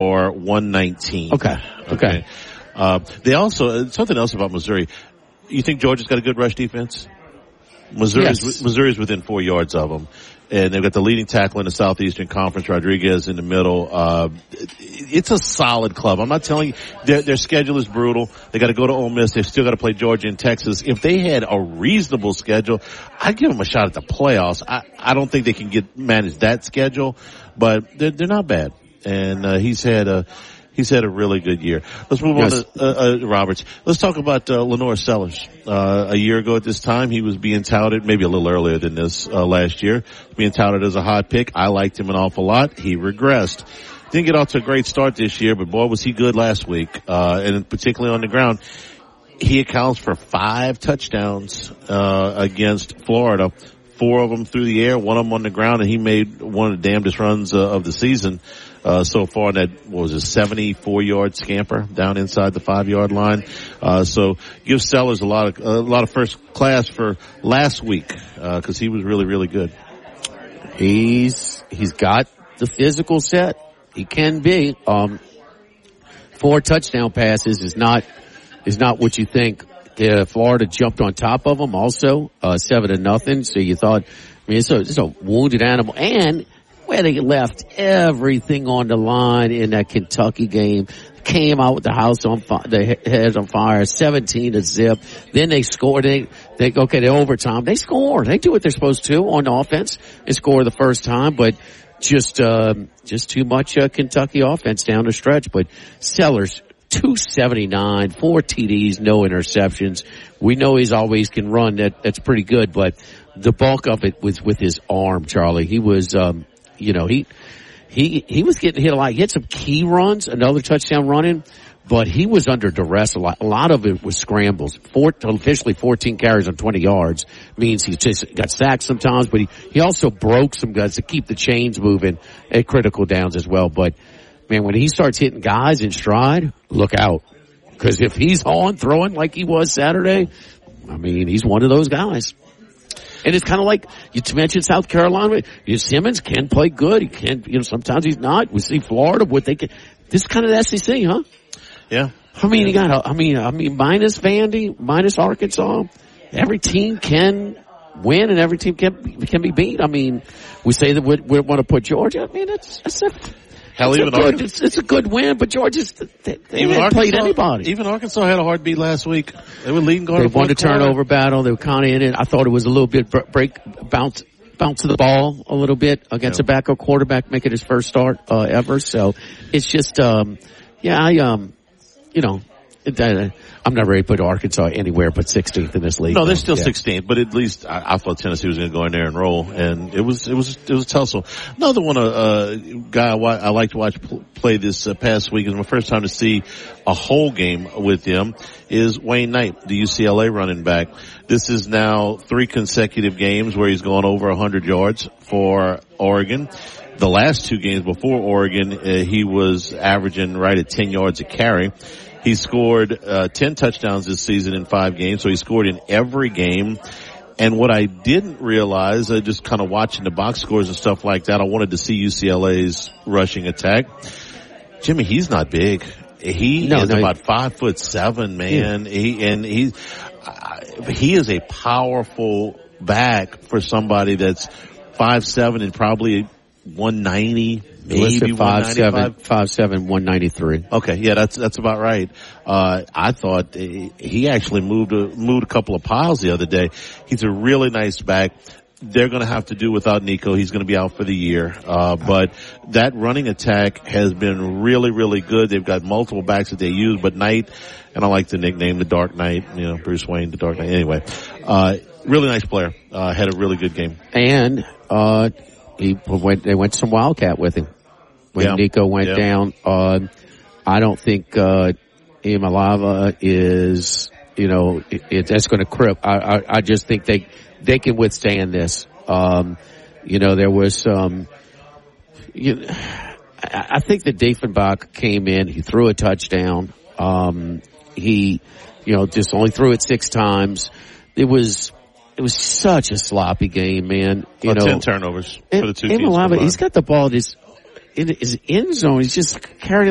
for 119. Okay. They also, something else about Missouri. You think Georgia's got a good rush defense? Missouri's within 4 yards of them. And they've got the leading tackle in the Southeastern Conference, Rodriguez, in the middle. It's a solid club. I'm not telling you, their schedule is brutal. They got to go to Ole Miss. They've still got to play Georgia and Texas. If they had a reasonable schedule, I'd give them a shot at the playoffs. I don't think they can manage that schedule, but they're not bad. And he's had a really good year. Let's move on to Roberts. Let's talk about Lenore Sellers. A year ago at this time, he was being touted, maybe a little earlier than this last year, being touted as a hot pick. I liked him an awful lot. He regressed. Didn't get off to a great start this year, but boy, was he good last week, and particularly on the ground. He accounts for 5 touchdowns against Florida. 4 of them through the air, 1 of them on the ground, and he made one of the damnedest runs of the season. So far in that, 74-yard scamper down inside the 5-yard line. So give Sellers a lot of first class for last week, cause he was really, really good. He's got the physical set. He can be. 4 touchdown passes is not what you think. Florida jumped on top of him also, 7-0. So you thought, it's a wounded animal, and where they left everything on the line in that Kentucky game. Came out with the house on fire, the heads on fire, 17-0. Then they scored. The overtime. They score. They do what they're supposed to on offense. They score the first time, but just too much Kentucky offense down the stretch. But Sellers, 279, 4 TDs, no interceptions. We know he's always can run. That's pretty good, but the bulk of it was with his arm, Charlie. He was, he was getting hit a lot. He had some key runs, another touchdown running, but he was under duress a lot. A lot of it was scrambles. Officially 14 carries on 20 yards means he just got sacked sometimes, but he also broke some guys to keep the chains moving at critical downs as well. But man, when he starts hitting guys in stride, look out. Because if he's on throwing like he was Saturday, he's one of those guys. And it's kind of like you mentioned South Carolina. Simmons can play good. He can, sometimes he's not. We see Florida, what they can. This is kind of the SEC, huh? Yeah. You got, minus Vandy, minus Arkansas. Every team can win and every team can be beat. We say that we want to put Georgia. It's a good win, but Georgia's they haven't played anybody. Even Arkansas had a hard beat last week. They were leading going. They won the turnover battle. They were kind of in it. I thought it was a little bit bounce of the ball a little bit against a backup quarterback making his first start ever. So it's just I'm not ready to put Arkansas anywhere but 16th in this league. No, they're still 16th, but at least I thought Tennessee was going to go in there and roll, and it was a tussle. Another one, guy I like to watch play this past week, is my first time to see a whole game with him, is Wayne Knight, the UCLA running back. This is now 3 consecutive games where he's gone over 100 yards for Oregon. The last 2 games before Oregon, he was averaging right at 10 yards a carry. He scored 10 touchdowns this season in 5 games, so he scored in every game. And what I didn't realize, just kind of watching the box scores and stuff like that, I wanted to see UCLA's rushing attack. Jimmy, he's not big. He is about 5'7", man. Yeah. He is a powerful back for somebody that's 5'7" and probably 190, maybe 5'7", 193. Okay, yeah, that's about right. I thought he actually moved a couple of piles the other day. He's a really nice back. They're going to have to do without Nico. He's going to be out for the year. But that running attack has been really, really good. They've got multiple backs that they use, but Knight, and I like the nickname the Dark Knight, Bruce Wayne, the Dark Knight. Anyway, really nice player. Had a really good game. And, they went some Wildcat with him. When Nico went down, I don't think, Imalava is, that's going to cripple. I just think they can withstand this. There was some, I think that Diefenbach came in, he threw a touchdown. He, just only threw it 6 times. It was such a sloppy game, man. 10 turnovers for the 2 teams. He's got the ball in his end zone. He's just carrying